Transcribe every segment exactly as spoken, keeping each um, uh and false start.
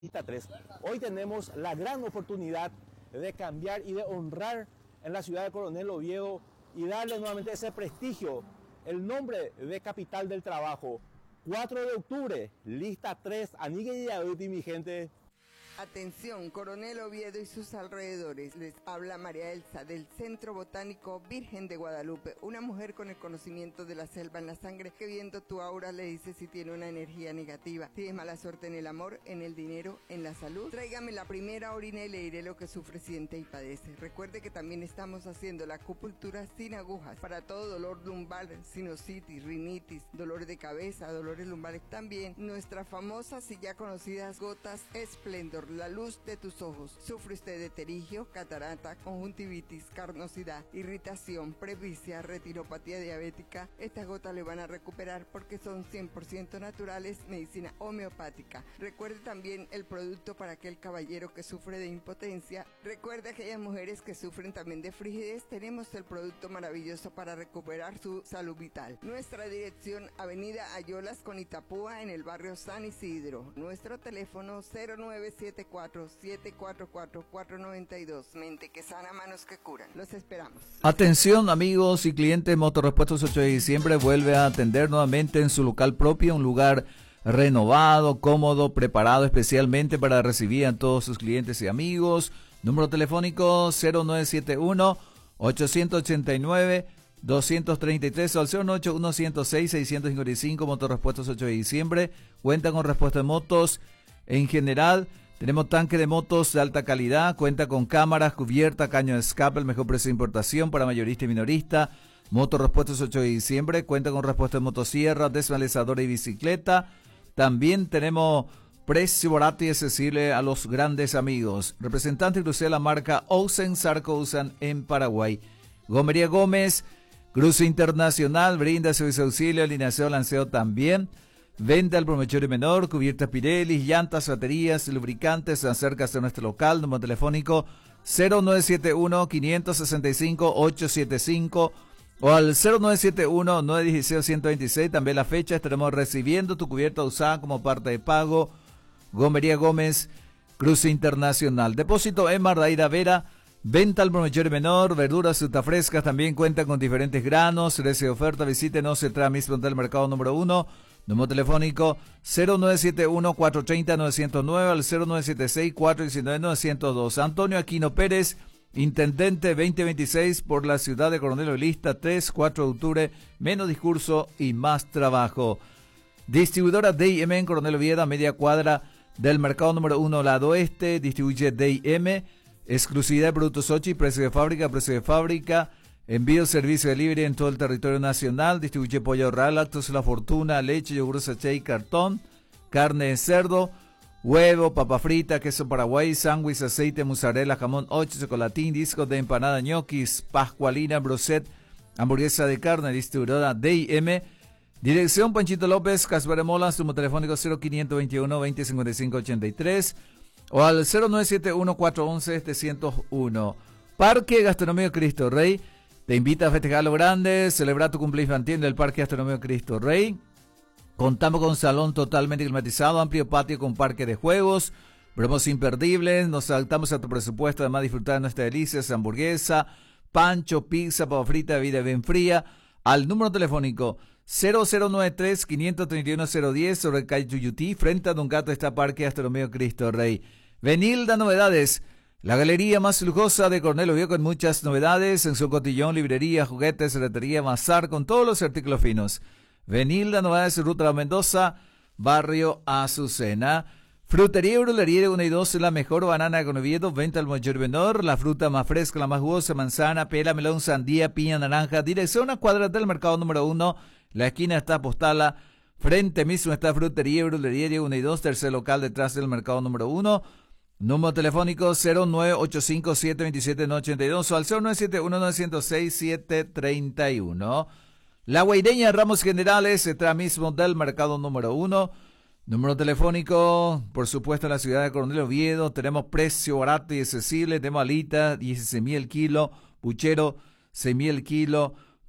Lista tres. Hoy tenemos la gran oportunidad de cambiar y de honrar en la ciudad de Coronel Oviedo y darle nuevamente ese prestigio, el nombre de capital del trabajo. cuatro de octubre, lista tres, Anigue y mi gente. Atención, Coronel Oviedo y sus alrededores. Les habla María Elsa del Centro Botánico Virgen de Guadalupe, una mujer con el conocimiento de la selva en la sangre que viendo tu aura le dice si tiene una energía negativa, si es mala suerte en el amor, en el dinero, en la salud. Tráigame la primera orina y le diré lo que sufre, siente y padece. Recuerde que también estamos haciendo la acupuntura sin agujas para todo dolor lumbar, sinusitis, rinitis, dolores de cabeza, dolores lumbares. También nuestras famosas y ya conocidas gotas Esplendor, la luz de tus ojos. ¿Sufre usted de terigio, catarata, conjuntivitis, carnosidad, irritación, presbicia, retinopatía diabética? Estas gotas le van a recuperar porque son cien por ciento naturales, medicina homeopática. Recuerde también el producto para aquel caballero que sufre de impotencia. Recuerde aquellas mujeres que sufren también de frigidez. Tenemos el producto maravilloso para recuperar su salud vital. Nuestra dirección, Avenida Ayolas con Itapúa, en el barrio San Isidro. Nuestro teléfono cero nueve siete cuatro, siete cuatro cuatro, cuatro nueve dos. Mente que sana, manos que curan. Los esperamos. Atención amigos y clientes, Motorrepuestos ocho de diciembre vuelve a atender nuevamente en su local propio, un lugar renovado, cómodo, preparado especialmente para recibir a todos sus clientes y amigos. Número telefónico cero nueve siete uno, ocho ocho nueve, dos tres tres o al cero nueve ocho uno cero seis, seis cinco cinco. Motorrepuestos ocho de diciembre cuenta con repuesto de motos en general. Tenemos tanque de motos de alta calidad, cuenta con cámaras, cubierta, caño de escape, el mejor precio de importación para mayorista y minorista. Motorrepuestos ocho de diciembre, cuenta con repuesto de motosierra, desmalezadora y bicicleta. También tenemos precio barato y accesible a los grandes amigos. Representante inclusive de la marca Osen Sarco en Paraguay. Gomería Gómez, cruce internacional, brinda servicio de auxilio, alineación, lanceo también. Venta al por mayor y menor, cubiertas Pirelli, llantas, baterías, lubricantes. Acércase a nuestro local, número telefónico cero nueve siete uno, cinco seis cinco, ocho siete cinco o al cero nueve siete uno, nueve uno cero, uno dos seis. También la fecha estaremos recibiendo tu cubierta usada como parte de pago. Gomería Gómez, cruce internacional. Depósito en Mardaíra Vera. Venta al por mayor y menor, verduras, frutas frescas. También cuenta con diferentes granos. Precio de oferta, visítenos, se trae mismo del mercado número uno. Número telefónico cero nueve siete uno, cuatro tres cero, nueve cero nueve al cero nueve siete seis, cuatro uno nueve, nueve cero dos. Antonio Aquino Pérez, Intendente veinte veintiséis por la ciudad de Coronel Oviedo, lista tres, cuatro de octubre, menos discurso y más trabajo. Distribuidora D I M en Coronel Oviedo, a media cuadra del mercado número uno, lado oeste. Distribuye D I M, exclusividad de productos Sochi, precio de fábrica, precio de fábrica. Envío, servicio de delivery en todo el territorio nacional. Distribuye pollo real, lácteos La Fortuna, leche, yogur sachet y cartón, carne de cerdo, huevo, papa frita, queso paraguay, sándwich, aceite, mozzarella, jamón, ocho, chocolatín, discos de empanada, ñoquis, pascualina, broset, hamburguesa de carne. Distribuidora D I M. Dirección Panchito López, Casper Molas, número telefónico cero cinco dos uno, veinte cincuenta y cinco ochenta y tres o al cero nueve siete uno, cuatro once, setecientos uno. Parque Gastronómico Cristo Rey te invita a festejar lo grande, celebrar tu cumpleaños infantil en el Parque Gastronómico Cristo Rey. Contamos con un salón totalmente climatizado, amplio patio con parque de juegos, promos imperdibles. Nos adaptamos a tu presupuesto, además disfrutar de nuestras delicias, hamburguesa, pancho, pizza, papa frita, bebida bien fría. Al número telefónico cero cero nueve tres, cinco tres uno, cero uno cero sobre calle Tuyutí, frente a Don Gato está Parque Gastronómico Cristo Rey. Venilda Novedades, la galería más lujosa de Coronel Oviedo con muchas novedades en su cotillón, librería, juguetes, ferretería, bazar con todos los artículos finos. Venilda Novedades, Ruta La Mendoza, barrio Azucena. Frutería y brulería de uno y dos, la mejor banana con Oviedo, venta al mayor y menor, la fruta más fresca, la más jugosa, manzana, pera, melón, sandía, piña, naranja. Dirección a cuadras del mercado número uno, la esquina está Postala, frente mismo está Frutería y brulería de uno y dos, tercer local detrás del mercado número uno. Número telefónico cero nueve ocho cinco, siete dos siete, nueve ocho dos o al cero nueve siete uno, nueve cero seis, siete tres uno. La Guaireña Ramos Generales, detrás mismo del mercado número uno. Número telefónico, por supuesto, en la ciudad de Coronel Oviedo. Tenemos precio barato y accesible. Tenemos alita, dieciséis mil el kilo. Puchero, seis mil el kilo.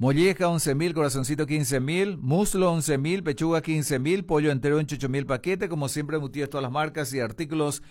Molleja once mil, corazoncito quince mil, muslo once mil, pechuga quince mil, pollo entero en ocho mil paquete, como siempre embutidos todas las marcas y artículos